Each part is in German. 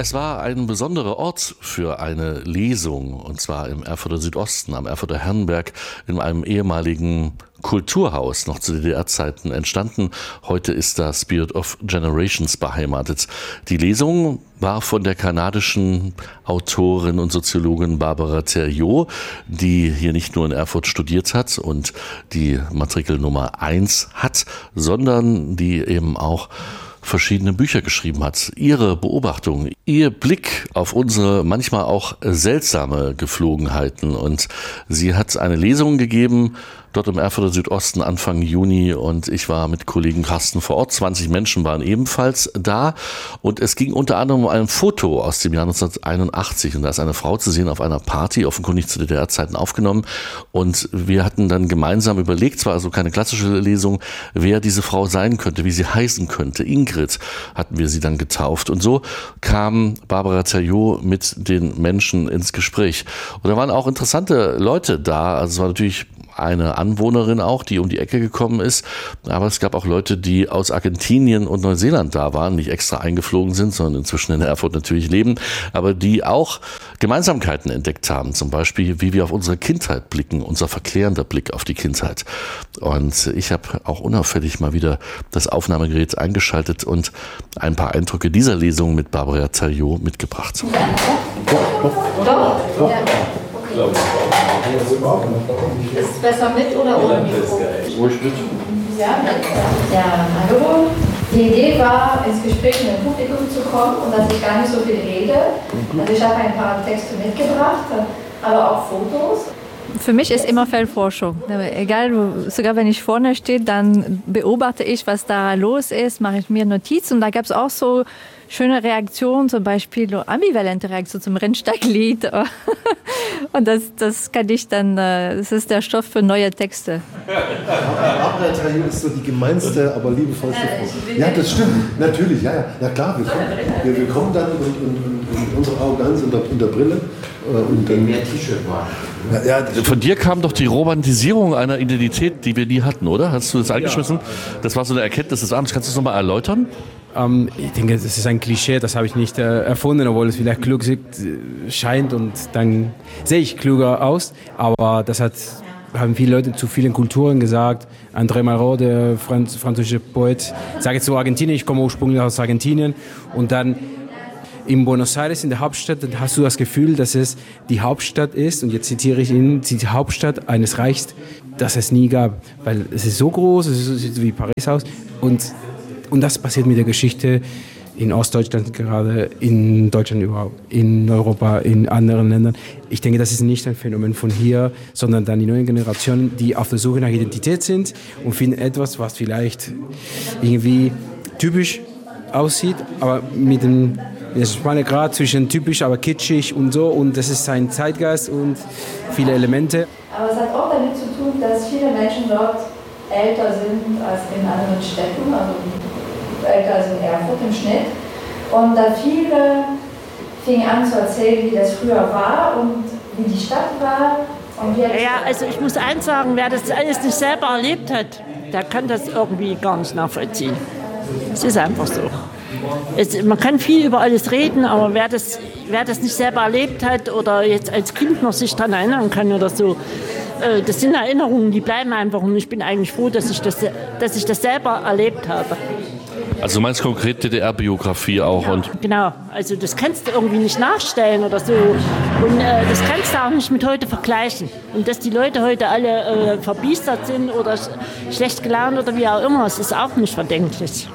Es war ein besonderer Ort für eine Lesung, und zwar im Erfurter Südosten, am Erfurter Herrenberg, in einem ehemaligen Kulturhaus, noch zu DDR-Zeiten entstanden. Heute ist da Spirit of Generations beheimatet. Die Lesung war von der kanadischen Autorin und Soziologin Barbara Thériault, die hier nicht nur in Erfurt studiert hat und die Matrikel Nummer 1 hat, sondern die eben auch verschiedene Bücher geschrieben hat. Ihre Beobachtung, ihr Blick auf unsere manchmal auch seltsame Geflogenheiten. Und sie hat eine Lesung gegeben, dort im Erfurter Südosten Anfang Juni, und ich war mit Kollegen Carsten vor Ort. 20 Menschen waren ebenfalls da und es ging unter anderem um ein Foto aus dem Jahr 1981 und da ist eine Frau zu sehen auf einer Party, offenkundig zu DDR-Zeiten aufgenommen, und wir hatten dann gemeinsam überlegt, zwar also keine klassische Lesung, wer diese Frau sein könnte, wie sie heißen könnte. Ingrid hatten wir sie dann getauft, und so kam Barbara Thériault mit den Menschen ins Gespräch. Und da waren auch interessante Leute da, also es war natürlich eine Anwohnerin auch, die um die Ecke gekommen ist, aber es gab auch Leute, die aus Argentinien und Neuseeland da waren, nicht extra eingeflogen sind, sondern inzwischen in Erfurt natürlich leben, aber die auch Gemeinsamkeiten entdeckt haben, zum Beispiel, wie wir auf unsere Kindheit blicken, unser verklärender Blick auf die Kindheit. Und ich habe auch unauffällig mal wieder das Aufnahmegerät eingeschaltet und ein paar Eindrücke dieser Lesung mit Barbara Thériault mitgebracht. Ist es besser mit oder ohne Mikro? Ruhig mit. Ja, mit. Ja, hallo. Die Idee war, ins Gespräch mit dem Publikum zu kommen und dass ich gar nicht so viel rede. Also ich habe ein paar Texte mitgebracht, aber auch Fotos. Für mich ist immer Feldforschung. Egal, sogar wenn ich vorne stehe, dann beobachte ich, was da los ist, mache ich mir Notizen. Und da gab es auch so schöne Reaktionen, zum Beispiel ambivalente Reaktionen zum Rennsteiglied. Und das kann ich dann, das ist der Stoff für neue Texte. Barbara Thériault ist so die gemeinste, aber liebevollste Frau. Ja, das stimmt, natürlich, ja klar. Wir kommen dann und unsere Arroganz unter Brille. Und dann mehr T-Shirt machen. Ja, von dir kam doch die Romantisierung einer Identität, die wir nie hatten, oder? Hast du das eingeschmissen? Ja. Das war so eine Erkenntnis des Abends. Kannst du das nochmal erläutern? Ich denke, das ist ein Klischee, das habe ich nicht erfunden, obwohl es vielleicht klug scheint und dann sehe ich kluger aus. Aber das haben viele Leute zu vielen Kulturen gesagt. André Malraux, der französische Poet, sagt jetzt so Argentinien, ich komme ursprünglich aus Argentinien. Und dann in Buenos Aires, in der Hauptstadt, dann hast du das Gefühl, dass es die Hauptstadt ist, und jetzt zitiere ich ihn, die Hauptstadt eines Reichs, das es nie gab. Weil es ist so groß, es sieht wie Paris aus. Und das passiert mit der Geschichte in Ostdeutschland gerade, in Deutschland überhaupt, in Europa, in anderen Ländern. Ich denke, das ist nicht ein Phänomen von hier, sondern dann die neuen Generationen, die auf der Suche nach Identität sind und finden etwas, was vielleicht irgendwie typisch aussieht, aber mit dem schmalen Grad zwischen typisch, aber kitschig und so. Und das ist ein Zeitgeist und viele Elemente. Aber es hat auch damit zu tun, dass viele Menschen dort älter sind als in anderen Städten, also älter als in Erfurt im Schnitt. Und da viele fingen an zu erzählen, wie das früher war und wie die Stadt war. Und ja, also ich muss eins sagen, wer das alles nicht selber erlebt hat, der kann das irgendwie gar nicht nachvollziehen. Es ist einfach so. Man kann viel über alles reden, aber wer das nicht selber erlebt hat oder jetzt als Kind noch sich daran erinnern kann oder so, das sind Erinnerungen, die bleiben einfach, und ich bin eigentlich froh, dass ich das selber erlebt habe. Also du meinst konkret DDR-Biografie auch? Ja, und genau, also das kannst du irgendwie nicht nachstellen oder so, und das kannst du auch nicht mit heute vergleichen. Und dass die Leute heute alle verbiestert sind oder schlecht gelaunt oder wie auch immer, das ist auch nicht verdenklich.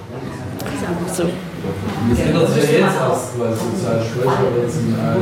So. Das ändert sich ja jetzt erst, weil es sozial schwächer ist.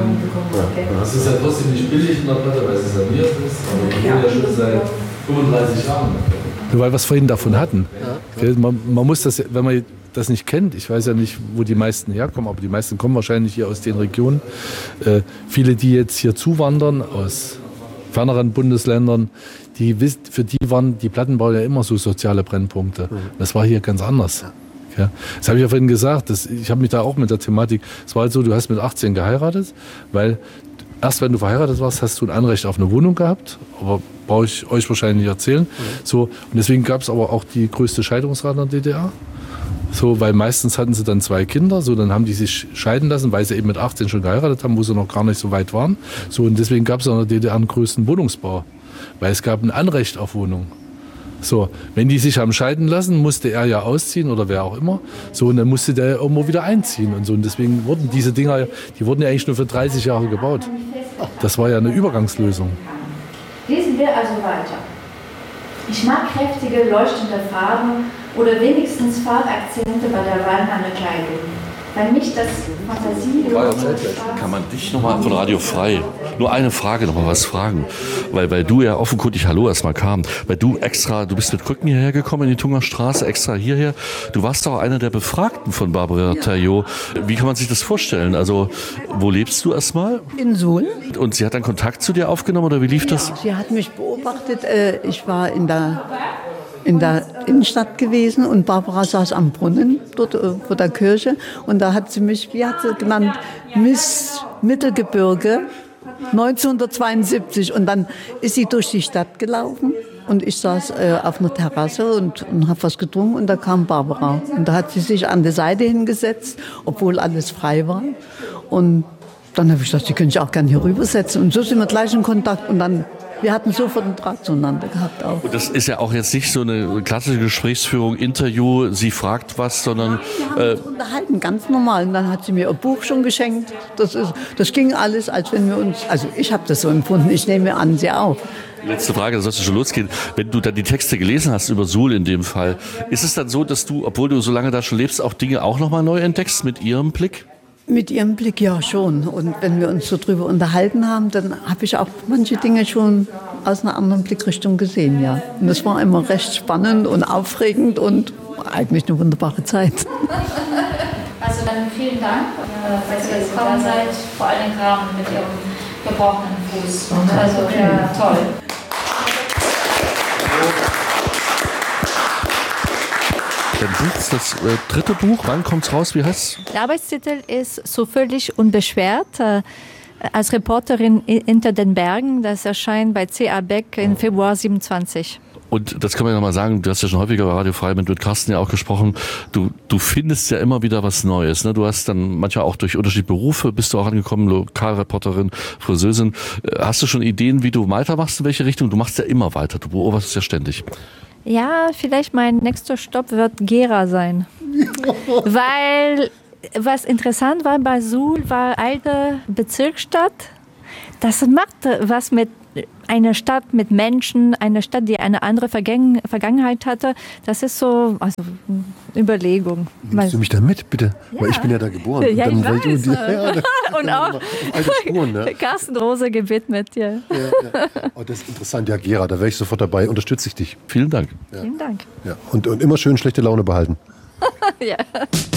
Es ist ja trotzdem nicht billig in der Platte, weil es saniert ist, aber wir wohnen ja schon seit 35 Jahren. Nur weil wir es vorhin davon hatten. Man muss das, wenn man das nicht kennt, ich weiß ja nicht, wo die meisten herkommen, aber die meisten kommen wahrscheinlich hier aus den Regionen. Viele, die jetzt hier zuwandern aus ferneren Bundesländern, für die waren die Plattenbau ja immer so soziale Brennpunkte. Das war hier ganz anders. Ja, das habe ich ja vorhin gesagt, ich habe mich da auch mit der Thematik, es war halt so, du hast mit 18 geheiratet, weil erst wenn du verheiratet warst, hast du ein Anrecht auf eine Wohnung gehabt, aber brauche ich euch wahrscheinlich nicht erzählen. So, und deswegen gab es aber auch die größte Scheidungsrate in der DDR. So, weil meistens hatten sie dann 2 Kinder, so dann haben die sich scheiden lassen, weil sie eben mit 18 schon geheiratet haben, wo sie noch gar nicht so weit waren. So, und deswegen gab es in der DDR einen größten Wohnungsbau, weil es gab ein Anrecht auf Wohnung. So, wenn die sich haben scheiden lassen, musste er ja ausziehen oder wer auch immer. So, und dann musste der irgendwo wieder einziehen und so. Und deswegen wurden diese Dinger, die wurden ja eigentlich nur für 30 Jahre gebaut. Das war ja eine Übergangslösung. Lesen wir also weiter. Ich mag kräftige, leuchtende Farben oder wenigstens Farbakzente bei der Wahl meiner Kleidung. Weil mich das Fantasielose... Kann man dich nochmal von Radio Frei, nur eine Frage, nochmal was fragen? Weil du ja offenkundig Hallo erstmal kam. Weil du bist mit Krücken hierher gekommen in die Thunger Straße, extra hierher. Du warst doch einer der Befragten von Barbara Taillot. Wie kann man sich das vorstellen? Also, wo lebst du erstmal? In Suhl. Und sie hat dann Kontakt zu dir aufgenommen oder wie lief das? Sie hat mich beobachtet. Ich war in der Innenstadt gewesen und Barbara saß am Brunnen, dort vor der Kirche. Und da hat sie mich, wie hat sie genannt, Miss Mittelgebirge 1972. Und dann ist sie durch die Stadt gelaufen und ich saß auf einer Terrasse und habe was getrunken und da kam Barbara. Und da hat sie sich an der Seite hingesetzt, obwohl alles frei war. Und dann habe ich gesagt, Sie können sich auch gerne hier rübersetzen. Und so sind wir gleich in Kontakt und dann... Wir hatten sofort einen Draht zueinander gehabt auch. Und das ist ja auch jetzt nicht so eine klassische Gesprächsführung, Interview, sie fragt was, sondern... Wir haben uns unterhalten, ganz normal. Und dann hat sie mir ein Buch schon geschenkt. Das ging alles, als wenn wir uns... Also ich habe das so empfunden, ich nehme an, Sie auch. Letzte Frage, da sollst du schon losgehen. Wenn du dann die Texte gelesen hast, über Suhl in dem Fall, ist es dann so, dass du, obwohl du so lange da schon lebst, auch Dinge auch nochmal neu entdeckst mit ihrem Blick? Mit ihrem Blick ja schon. Und wenn wir uns so drüber unterhalten haben, dann habe ich auch manche Dinge schon aus einer anderen Blickrichtung gesehen, ja. Und das war immer recht spannend und aufregend und eigentlich eine wunderbare Zeit. Also dann vielen Dank, dass ihr gekommen seid, vor allem gerade mit Ihrem gebrochenen Fuß. Also ja, toll. Dein Buch ist das 3. Buch. Wann kommt's raus? Wie heißt's? Der Arbeitstitel ist So völlig unbeschwert. Als Reporterin hinter den Bergen. Das erscheint bei C.A. Beck im Februar 27. Und das kann man ja nochmal sagen, du hast ja schon häufiger bei Radio Frei mit Carsten ja auch gesprochen, du findest ja immer wieder was Neues. Ne? Du hast dann manchmal auch durch unterschiedliche Berufe, bist du auch angekommen, Lokalreporterin, Friseurin. Hast du schon Ideen, wie du weitermachst, in welche Richtung? Du machst ja immer weiter, du beobachtest ja ständig. Ja, vielleicht mein nächster Stopp wird Gera sein. Weil was interessant war bei Suhl, war alte Bezirksstadt. Das macht was mit einer Stadt, mit Menschen, eine Stadt, die eine andere Vergangenheit hatte. Das ist so, also Überlegung. Nimmst du mich da mit, bitte? Ja. Weil ich bin ja da geboren. Ja, und dann ich weiß. Und auch alte Spuren, ne? Carsten Rose gewidmet. Ja. Ja. Oh, das ist interessant. Ja, Gera, da wäre ich sofort dabei. Unterstütze ich dich. Vielen Dank. Vielen Dank. Ja. Und immer schön schlechte Laune behalten. Ja.